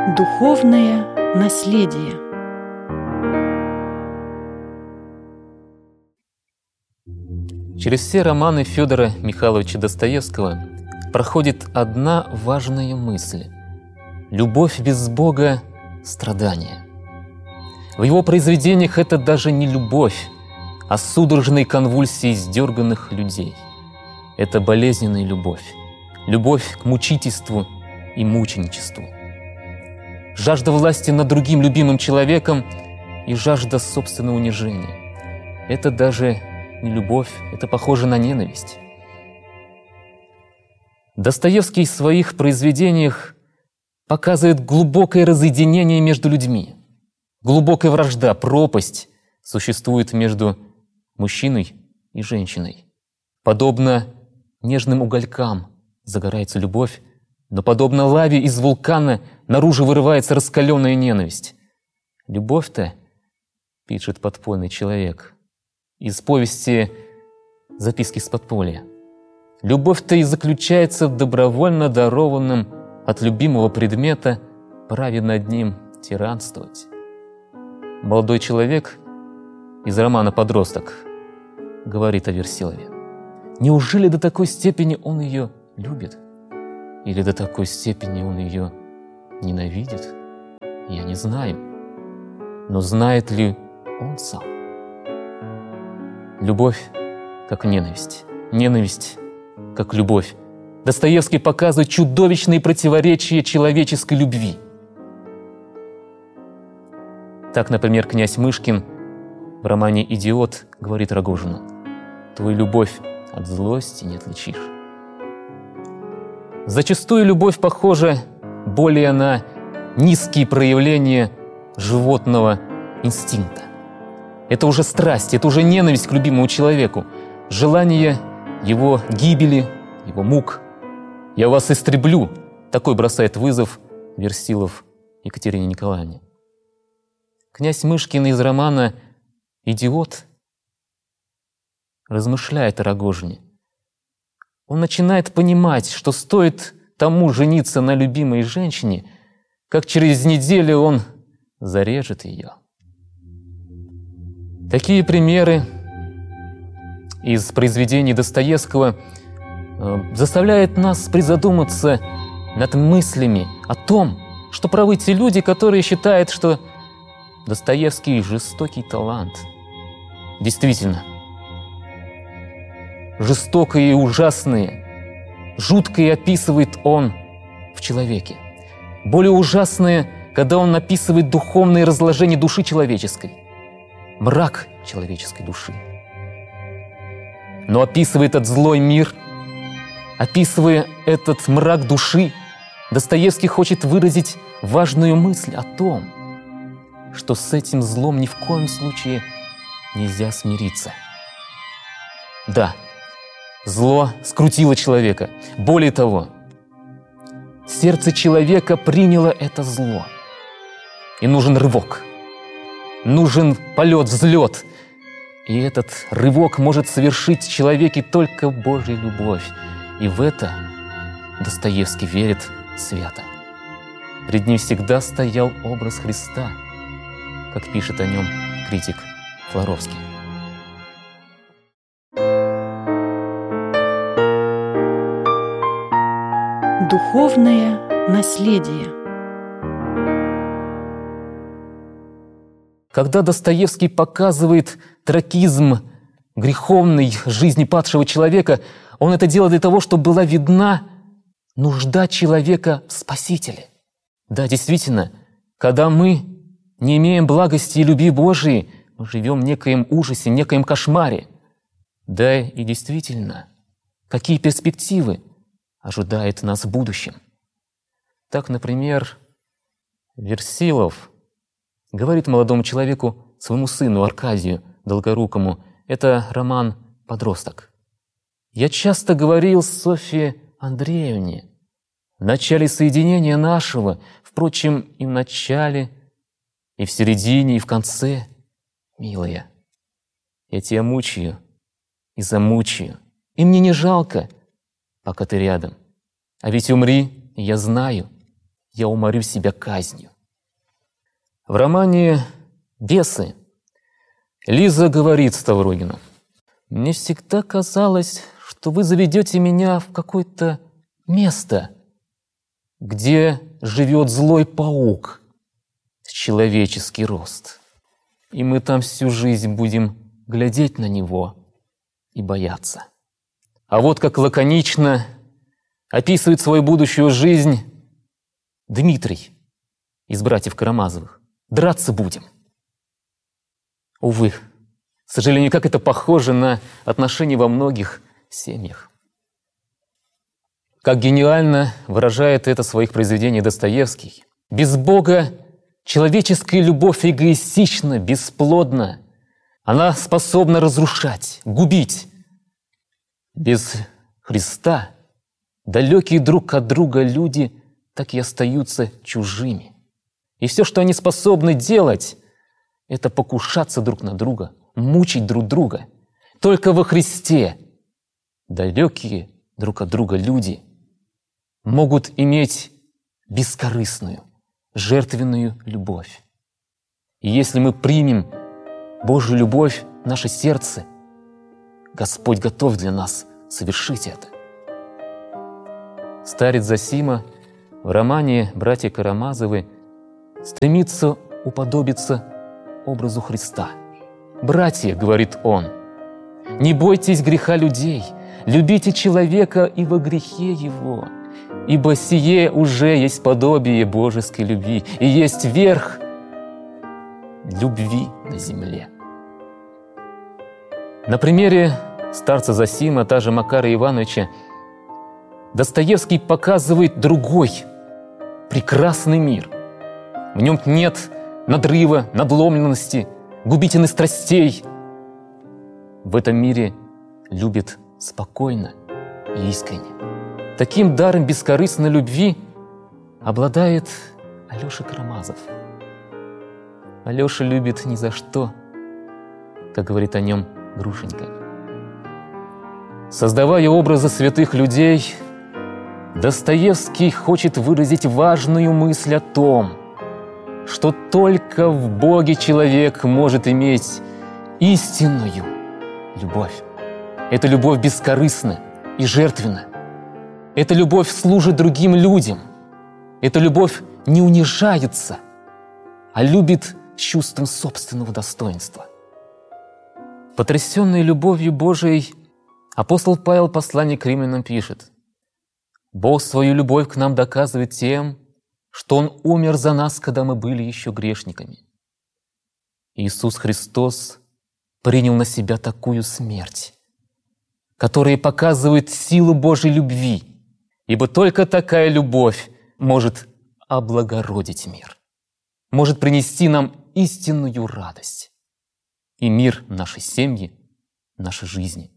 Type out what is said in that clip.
Духовное наследие. Через все романы Федора Михайловича Достоевского проходит одна важная мысль: любовь без Бога – страдание. В его произведениях это даже не любовь, а судорожные конвульсии издерганных людей. Это болезненная любовь, любовь к мучительству и мученичеству. Жажда власти над другим любимым человеком и жажда собственного унижения. Это даже не любовь, это похоже на ненависть. Достоевский в своих произведениях показывает глубокое разъединение между людьми. Глубокая вражда, пропасть существует между мужчиной и женщиной. Подобно нежным уголькам загорается любовь, но подобно лаве из вулкана наружу вырывается раскаленная ненависть. Любовь-то, пишет подпольный человек из повести «Записки с подполья», любовь-то и заключается в добровольно дарованном от любимого предмета праве над ним тиранствовать. Молодой человек из романа «Подросток» говорит о Версилове. Неужели до такой степени он ее любит? Или до такой степени он ее ненавидит? Я не знаю. Но знает ли он сам? Любовь как ненависть, ненависть как любовь. Достоевский показывает чудовищные противоречия человеческой любви. Так, например, князь Мышкин в романе «Идиот» говорит Рогожину: «Твою любовь от злости не отличишь». Зачастую любовь похожа более на низкие проявления животного инстинкта. Это уже страсть, это уже ненависть к любимому человеку, желание его гибели, его мук. «Я вас истреблю», — такой бросает вызов Версилов Екатерине Николаевне. Князь Мышкин из романа «Идиот» размышляет о Рогожине. Он начинает понимать, что стоит тому жениться на любимой женщине, как через неделю он зарежет ее. Такие примеры из произведений Достоевского заставляют нас призадуматься над мыслями о том, что правы те люди, которые считают, что Достоевский – жестокий талант. Действительно, жестокое и ужасное, жуткое описывает он в человеке. Более ужасное, когда он описывает духовное разложение души человеческой, мрак человеческой души. Но описывая этот злой мир, описывая этот мрак души, Достоевский хочет выразить важную мысль о том, что с этим злом ни в коем случае нельзя смириться. Да, зло скрутило человека. Более того, сердце человека приняло это зло. И нужен рывок, нужен полет, взлет. И этот рывок может совершить в человеке только Божья любовь. И в это Достоевский верит свято. Пред ним всегда стоял образ Христа, как пишет о нем критик Флоровский. Духовное наследие. Когда Достоевский показывает трагизм греховной жизни падшего человека, он это делает для того, чтобы была видна нужда человека в Спасителе. Да, действительно, когда мы не имеем благости и любви Божией, мы живем в некоем ужасе, в некоем кошмаре. Да, и действительно, какие перспективы ожидают нас в будущем? Так, например, Версилов говорит молодому человеку, своему сыну Аркадию Долгорукому, это роман «Подросток». «Я часто говорил Софье Андреевне, в начале соединения нашего, впрочем, и в начале, и в середине, и в конце, милая, я тебя мучаю и замучаю, и мне не жалко, пока ты рядом. А ведь умри, я знаю, я уморю себя казнью. В романе «Бесы» Лиза говорит Ставрогину: «Мне всегда казалось, что вы заведете меня в какое-то место, где живет злой паук в человеческий рост, и мы там всю жизнь будем глядеть на него и бояться». А вот как лаконично описывает свою будущую жизнь Дмитрий из «Братьев Карамазовых». «Драться будем». Увы, к сожалению, как это похоже на отношения во многих семьях. Как гениально выражает это в своих произведениях Достоевский. Без Бога человеческая любовь эгоистична, бесплодна. Она способна разрушать, губить. Без Христа далекие друг от друга люди так и остаются чужими. И все, что они способны делать, это покушаться друг на друга, мучить друг друга. Только во Христе далекие друг от друга люди могут иметь бескорыстную, жертвенную любовь. И если мы примем Божью любовь в наше сердце, Господь готов для нас совершить это. Старец Зосима в романе «Братья Карамазовы» стремится уподобиться образу Христа. «Братья, — говорит он, — не бойтесь греха людей, любите человека и во грехе его, ибо сие уже есть подобие божеской любви и есть верх любви на земле». На примере старца Зосима, та же Макара Ивановича, Достоевский показывает другой, прекрасный мир. В нем нет надрыва, надломленности, губительных страстей. В этом мире любит спокойно и искренне. Таким даром бескорыстной любви обладает Алеша Карамазов. Алеша любит ни за что, как говорит о нем Грушенька. Создавая образы святых людей, Достоевский хочет выразить важную мысль о том, что только в Боге человек может иметь истинную любовь. Эта любовь бескорыстна и жертвенна. Эта любовь служит другим людям. Эта любовь не унижается, а любит с чувством собственного достоинства. Потрясенный любовью Божией, апостол Павел, послание к римлянам, пишет: «Бог свою любовь к нам доказывает тем, что Он умер за нас, когда мы были еще грешниками. Иисус Христос принял на себя такую смерть, которая показывает силу Божьей любви, ибо только такая любовь может облагородить мир, может принести нам истинную радость и мир нашей семьи, нашей жизни.